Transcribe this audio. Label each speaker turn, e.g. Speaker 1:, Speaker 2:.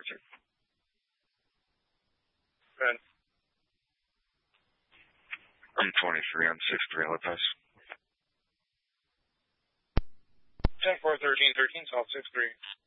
Speaker 1: Richard.
Speaker 2: Good.
Speaker 1: I'm 23 on 6-3 Lopez.
Speaker 2: 10-4, 13-13, South 6-3.